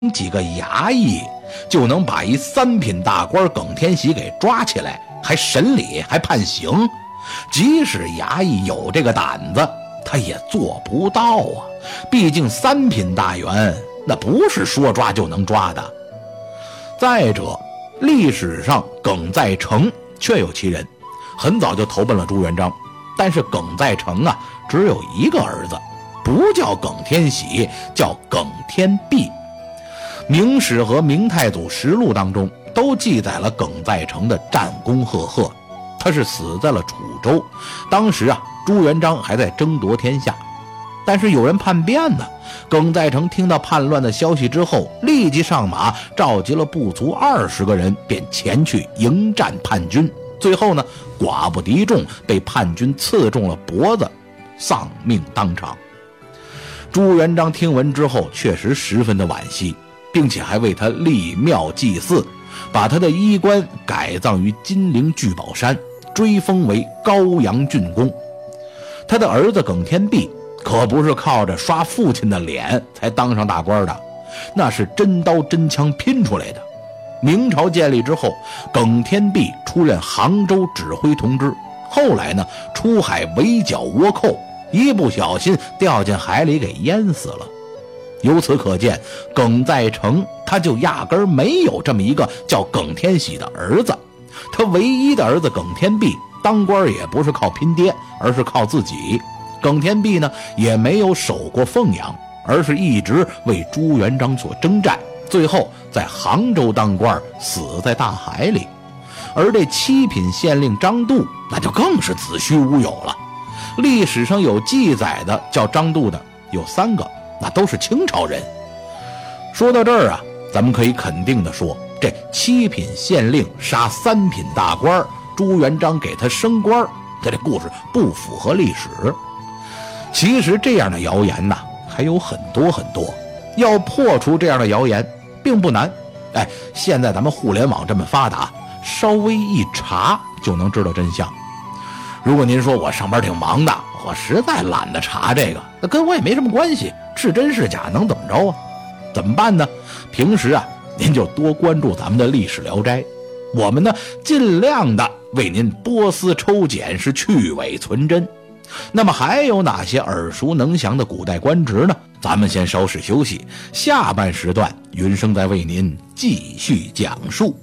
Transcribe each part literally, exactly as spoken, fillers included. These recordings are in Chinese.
几个衙役就能把一三品大官耿天喜给抓起来，还审理，还判刑。即使衙役有这个胆子，他也做不到啊！毕竟三品大员那不是说抓就能抓的。再者，历史上耿在成确有其人，很早就投奔了朱元璋，但是耿在成啊只有一个儿子，不叫耿天喜，叫耿天弼。明史和明太祖实录当中都记载了耿在成的战功赫赫，他是死在了楚州，当时啊朱元璋还在争夺天下。但是有人叛变呢，耿在成听到叛乱的消息之后，立即上马，召集了不足二十个人，便前去迎战叛军。最后呢，寡不敌众，被叛军刺中了脖子，丧命当场。朱元璋听闻之后，确实十分的惋惜，并且还为他立庙祭祀，把他的衣冠改葬于金陵聚宝山，追封为高阳郡公。他的儿子耿天弼可不是靠着刷父亲的脸才当上大官的，那是真刀真枪拼出来的。明朝建立之后，耿天弼出任杭州指挥同知，后来呢出海围剿倭寇，一不小心掉进海里给淹死了。由此可见，耿在成他就压根儿没有这么一个叫耿天喜的儿子。他唯一的儿子耿天弼当官也不是靠拼爹，而是靠自己。耿天弼呢也没有守过凤阳，而是一直为朱元璋所征战，最后在杭州当官，死在大海里。而这七品县令张度那就更是子虚乌有了。历史上有记载的叫张度的有三个，那都是清朝人。说到这儿啊，咱们可以肯定的说，这七品县令杀三品大官，朱元璋给他升官，这这故事不符合历史。其实这样的谣言呐还有很多很多，要破除这样的谣言并不难。哎，现在咱们互联网这么发达，稍微一查就能知道真相。如果您说我上班挺忙的，我实在懒得查这个，那跟我也没什么关系，是真是假能怎么着啊？怎么办呢？平时啊您就多关注咱们的历史聊斋，我们呢尽量的为您剥丝抽茧，是去伪存真。那么还有哪些耳熟能详的古代官职呢？咱们先稍事休息，下半时段云生再为您继续讲述。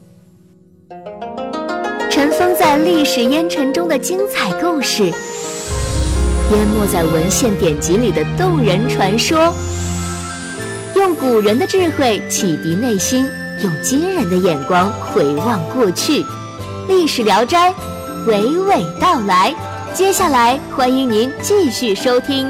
尘封在历史烟尘中的精彩故事，淹没在文献典籍里的动人传说，用古人的智慧启迪内心，用惊人的眼光回望过去。历史聊斋娓娓道来，接下来欢迎您继续收听。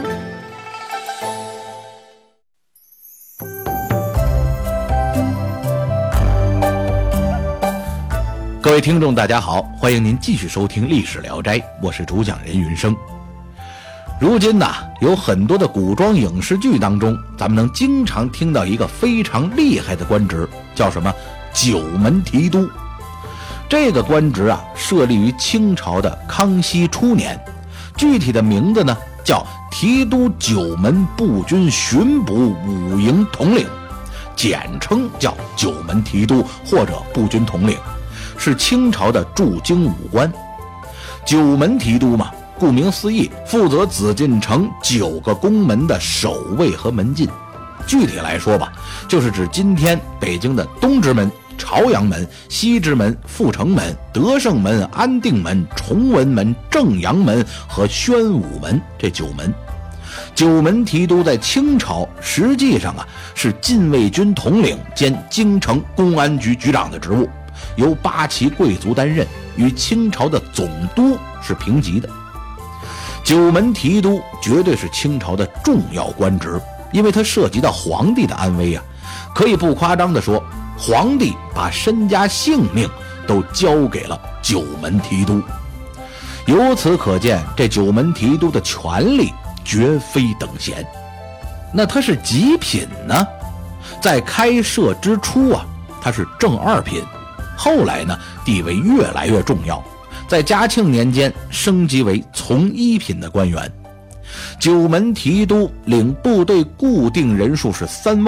各位听众大家好，欢迎您继续收听历史聊斋，我是主讲人云生。如今呢，有很多的古装影视剧当中，咱们能经常听到一个非常厉害的官职，叫什么九门提督。这个官职啊设立于清朝的康熙初年，具体的名字呢叫提督九门步军巡捕五营统领，简称叫九门提督或者步军统领，是清朝的驻京武官。九门提督嘛，顾名思义，负责紫禁城九个宫门的守卫和门禁。具体来说吧，就是指今天北京的东直门、朝阳门、西直门、阜成门、德胜门、安定门、崇文门、正阳门和宣武门这九门。九门提督在清朝实际上啊是禁卫军统领兼京城公安局局长的职务，由八旗贵族担任，与清朝的总督是平级的。九门提督绝对是清朝的重要官职，因为它涉及到皇帝的安危啊。可以不夸张地说，皇帝把身家性命都交给了九门提督。由此可见，这九门提督的权力绝非等闲。那他是几品呢？在开设之初啊，他是正二品，后来呢地位越来越重要，在嘉庆年间升级为从一品的官员。九门提督领部队固定人数是三万，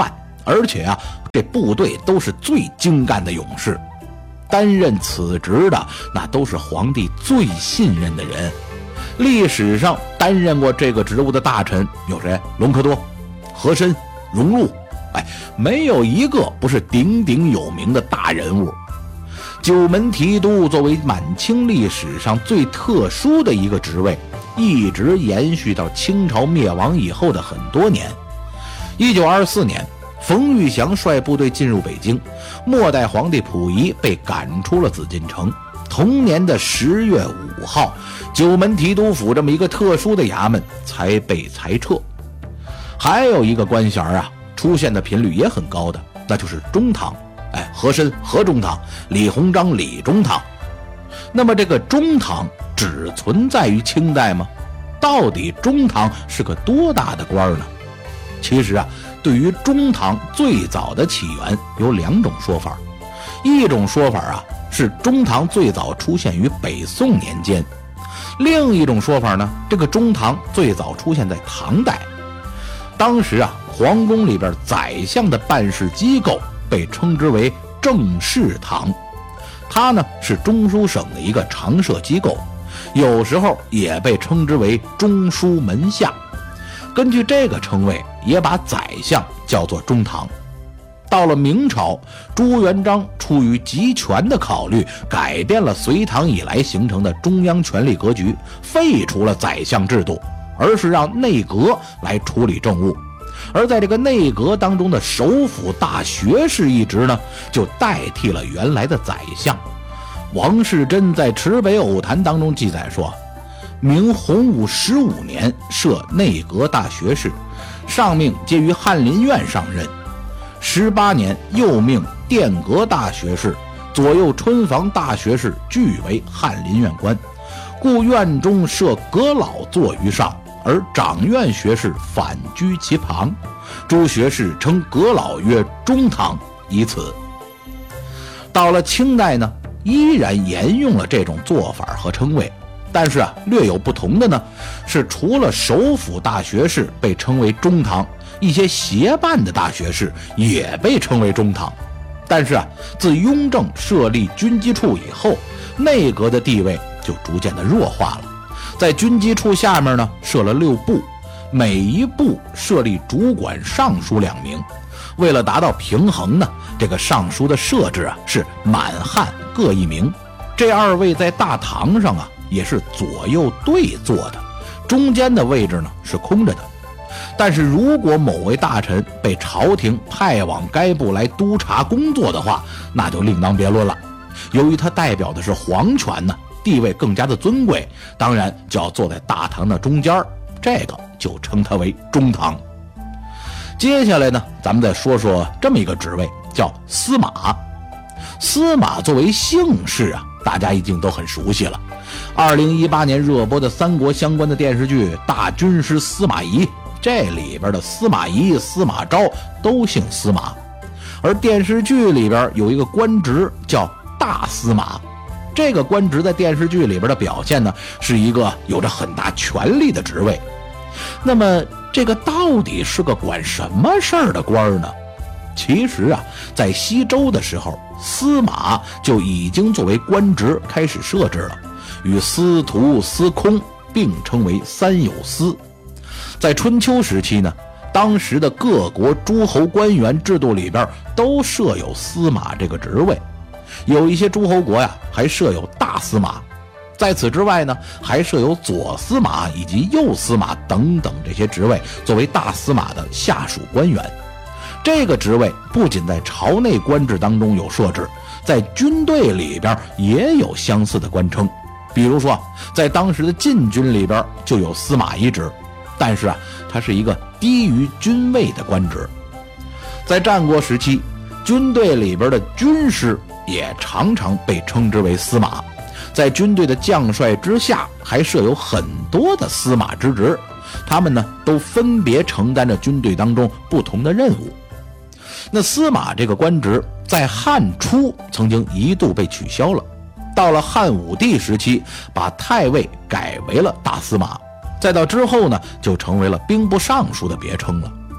而且啊，这部队都是最精干的勇士。担任此职的那都是皇帝最信任的人。历史上担任过这个职务的大臣有谁？隆科多、和珅、荣禄，哎，没有一个不是鼎鼎有名的大人物。九门提督作为满清历史上最特殊的一个职位，一直延续到清朝灭亡以后的很多年。一九二四年，冯玉祥率部队进入北京，末代皇帝溥仪被赶出了紫禁城。同年的十月五号，九门提督府这么一个特殊的衙门才被裁撤。还有一个官衔啊，出现的频率也很高的，那就是中堂。哎，和珅和中堂，李鸿章李中堂。那么这个中堂只存在于清代吗？到底中堂是个多大的官呢？其实啊，对于中堂最早的起源有两种说法。一种说法啊，是中堂最早出现于北宋年间。另一种说法呢，这个中堂最早出现在唐代。当时啊，皇宫里边宰相的办事机构被称之为政事堂，它呢是中书省的一个常设机构，有时候也被称之为中书门下。根据这个称谓，也把宰相叫做中堂。到了明朝，朱元璋出于集权的考虑，改变了隋唐以来形成的中央权力格局，废除了宰相制度，而是让内阁来处理政务。而在这个内阁当中的首辅大学士一职呢，就代替了原来的宰相。王士祯在《池北偶谈》当中记载说，明洪武十五年设内阁大学士，上命皆于翰林院上任。十八年又命殿阁大学士、左右春房大学士俱为翰林院官，故院中设阁老坐于上，而掌院学士反居其旁。诸学士称阁老曰中堂，以此。到了清代呢，依然沿用了这种做法和称谓，但是啊，略有不同的呢，是除了首辅大学士被称为中堂，一些协办的大学士也被称为中堂。但是啊，自雍正设立军机处以后，内阁的地位就逐渐的弱化了。在军机处下面呢，设了六部，每一部设立主管尚书两名。为了达到平衡呢，这个尚书的设置啊是满汉各一名。这二位在大堂上啊也是左右对坐的，中间的位置呢是空着的。但是如果某位大臣被朝廷派往该部来督察工作的话，那就另当别论了。由于他代表的是皇权呢，地位更加的尊贵，当然就要坐在大堂的中间，这个就称他为中堂。接下来呢，咱们再说说这么一个职位，叫司马。司马作为姓氏啊，大家已经都很熟悉了。二零一八年热播的三国相关的电视剧《大军师司马懿》，这里边的司马懿、司马昭都姓司马。而电视剧里边有一个官职叫大司马，这个官职在电视剧里边的表现呢，是一个有着很大权力的职位。那么这个到底是个管什么事儿的官呢？其实啊，在西周的时候，司马就已经作为官职开始设置了，与司徒、司空并称为三有司。在春秋时期呢，当时的各国诸侯官员制度里边都设有司马这个职位，有一些诸侯国呀还设有大司马。在此之外呢，还设有左司马以及右司马等等这些职位作为大司马的下属官员。这个职位不仅在朝内官制当中有设置，在军队里边也有相似的官称。比如说在当时的禁军里边就有司马一职，但是啊，它是一个低于军尉的官职。在战国时期，军队里边的军师也常常被称之为司马。在军队的将帅之下，还设有很多的司马之职，他们呢都分别承担着军队当中不同的任务。那司马这个官职在汉初曾经一度被取消了，到了汉武帝时期，把太尉改为了大司马，再到之后呢，就成为了兵部尚书的别称了。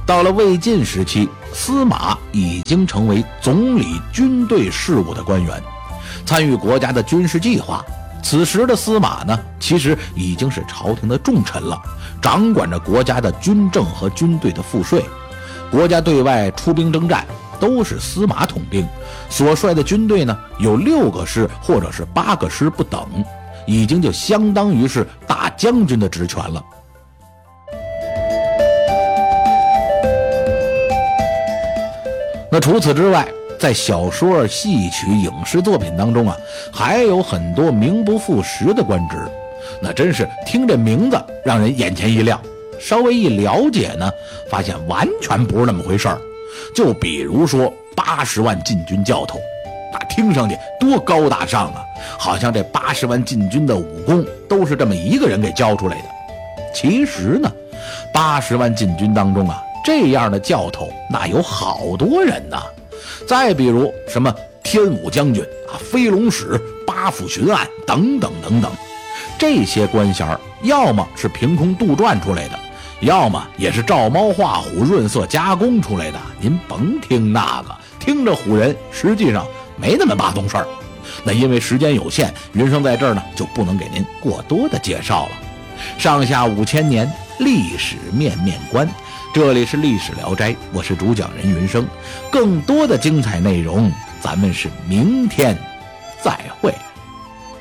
到了魏晋时期，司马已经成为总理军队事务的官员，参与国家的军事计划。此时的司马呢，其实已经是朝廷的重臣了，掌管着国家的军政和军队的赋税。国家对外出兵征战都是司马统兵，所率的军队呢有六个师或者是八个师不等，已经就相当于是大将军的职权了。那除此之外，在小说、戏曲、影视作品当中啊，还有很多名不副实的官职，那真是听这名字让人眼前一亮，稍微一了解呢，发现完全不是那么回事儿。就比如说八十万禁军教头，那听上去多高大上啊，好像这八十万禁军的武功都是这么一个人给教出来的。其实呢，八十万禁军当中啊，这样的教头那有好多人呢。再比如什么天武将军啊、飞龙使、八府巡按等等等等，这些官衔要么是凭空杜撰出来的，要么也是照猫画虎、润色加工出来的。您甭听那个，听着唬人，实际上没那么八宗事儿。那因为时间有限，云生在这儿呢就不能给您过多的介绍了。上下五千年，历史面面观。这里是历史聊斋，我是主讲人云生。更多的精彩内容，咱们是明天再会。